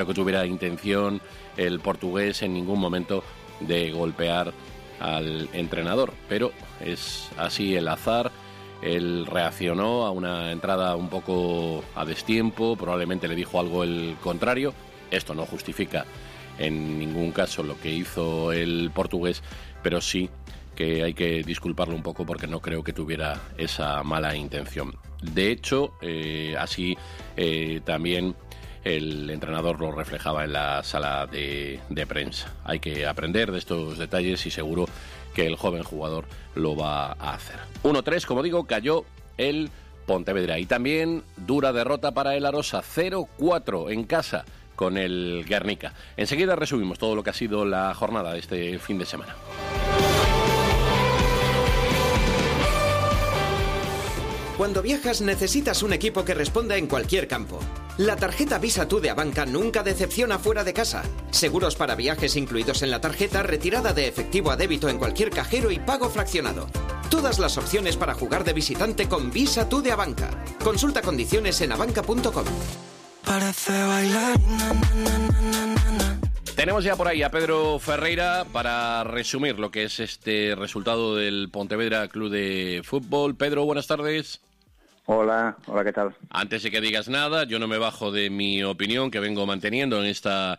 que tuviera intención el portugués en ningún momento de golpear al entrenador, pero es así el azar. Él reaccionó a una entrada un poco a destiempo, probablemente le dijo algo el contrario. Esto no justifica en ningún caso lo que hizo el portugués, pero sí que hay que disculparlo un poco porque no creo que tuviera esa mala intención. De hecho, así también el entrenador lo reflejaba en la sala de prensa. Hay que aprender de estos detalles y seguro que el joven jugador lo va a hacer. 1-3, como digo, cayó el Pontevedra. Y también dura derrota para el Arosa, 0-4 en casa con el Guernica. Enseguida resumimos todo lo que ha sido la jornada de este fin de semana. Cuando viajas necesitas un equipo que responda en cualquier campo. La tarjeta Visa Tú de Abanca nunca decepciona fuera de casa. Seguros para viajes incluidos en la tarjeta, retirada de efectivo a débito en cualquier cajero y pago fraccionado. Todas las opciones para jugar de visitante con Visa Tú de Abanca. Consulta condiciones en abanca.com. Parece bailar. Tenemos ya por ahí a Pedro Ferreira para resumir lo que es este resultado del Pontevedra Club de Fútbol. Pedro, buenas tardes. Hola, ¿qué tal? Antes de que digas nada, yo no me bajo de mi opinión que vengo manteniendo en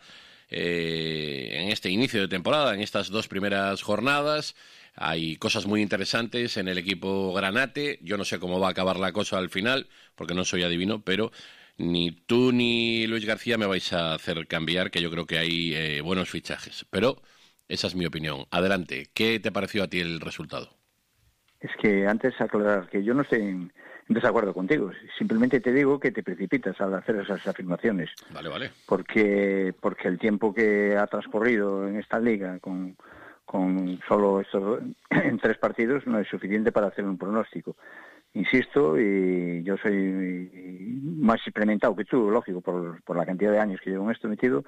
este inicio de temporada, en estas dos primeras jornadas. Hay cosas muy interesantes en el equipo granate. Yo no sé cómo va a acabar la cosa al final, porque no soy adivino, pero ni tú ni Luis García me vais a hacer cambiar, que yo creo que hay buenos fichajes. Pero esa es mi opinión. Adelante, ¿qué te pareció a ti el resultado? Es que antes aclarar que yo no estoy en desacuerdo contigo. Simplemente te digo que te precipitas al hacer esas afirmaciones. Vale. Porque el tiempo que ha transcurrido en esta liga con solo estos en 3 partidos no es suficiente para hacer un pronóstico. Insisto, y yo soy más experimentado que tú, lógico, por la cantidad de años que llevo en esto metido,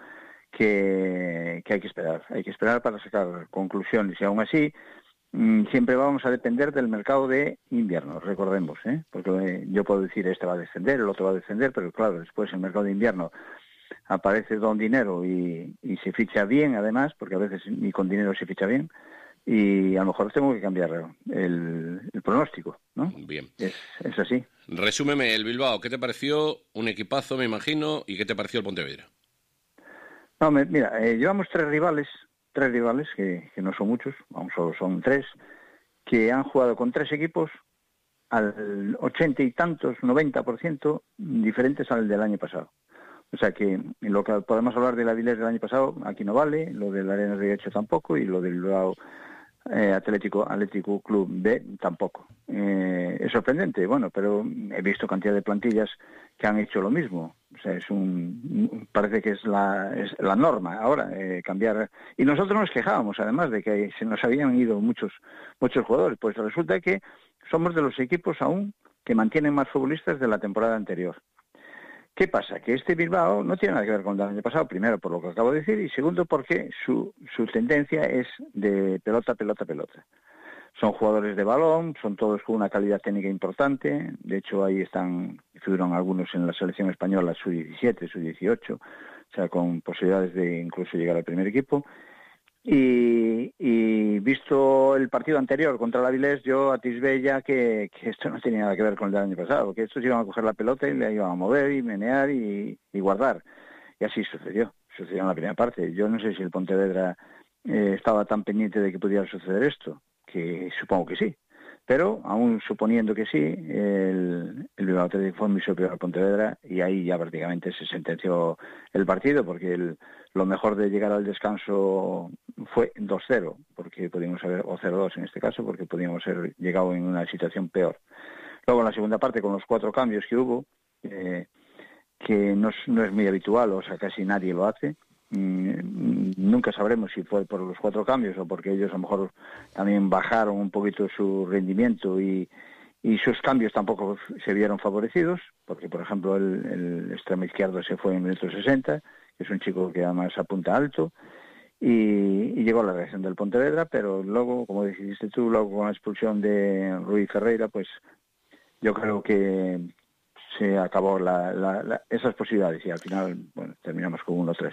que hay que esperar para sacar conclusiones. Y aún así, siempre vamos a depender del mercado de invierno, recordemos, porque yo puedo decir este va a descender, el otro va a descender, pero claro, después el mercado de invierno aparece don dinero y se ficha bien, además, porque a veces ni con dinero se ficha bien, y a lo mejor tengo que cambiar el pronóstico, ¿no? Bien. Es así. Resúmeme el Bilbao. ¿Qué te pareció? Un equipazo, me imagino. ¿Y qué te pareció el Pontevedra? No, mira, llevamos 3 rivales que no son muchos, solo son 3, que han jugado con 3 equipos al 80 y tantos, 90% diferentes al del año pasado. O sea que lo que podemos hablar de la Avilés del año pasado aquí no vale, lo del Arenas de Guecho tampoco, y lo del Bilbao Atlético Club B tampoco. Es sorprendente, bueno, pero he visto cantidad de plantillas que han hecho lo mismo. O sea, parece que es la norma ahora, cambiar. Y nosotros nos quejábamos, además, de que se nos habían ido muchos jugadores. Pues resulta que somos de los equipos aún que mantienen más futbolistas de la temporada anterior. ¿Qué pasa? Que este Bilbao no tiene nada que ver con el año pasado, primero por lo que acabo de decir, y segundo porque su tendencia es de pelota. Son jugadores de balón, son todos con una calidad técnica importante, de hecho ahí figuran algunos en la selección española, sub-17, sub-18, o sea, con posibilidades de incluso llegar al primer equipo. Y visto el partido anterior contra el Avilés, yo atisbé ya que esto no tenía nada que ver con el del año pasado, que estos iban a coger la pelota y la iban a mover y menear y guardar. Y así sucedió en la primera parte. Yo no sé si el Pontevedra estaba tan pendiente de que pudiera suceder esto, que supongo que sí. Pero, aún suponiendo que sí, el Bilbao Athletic fue muy superior al Pontevedra y ahí ya prácticamente se sentenció el partido, porque lo mejor de llegar al descanso fue 2-0, porque podíamos haber, o 0-2 en este caso, porque podíamos haber llegado en una situación peor. Luego en la segunda parte, con los 4 cambios que hubo, que no es muy habitual, o sea, casi nadie lo hace. Nunca sabremos si fue por los 4 cambios o porque ellos a lo mejor también bajaron un poquito su rendimiento y sus cambios tampoco se vieron favorecidos, porque por ejemplo el extremo izquierdo se fue en el minuto 60, que es un chico que además apunta alto, y llegó a la reacción del Pontevedra, pero luego, como dijiste tú, luego con la expulsión de Rui Ferreira, pues yo creo que se acabó esas posibilidades y al final, bueno, terminamos con 1-3.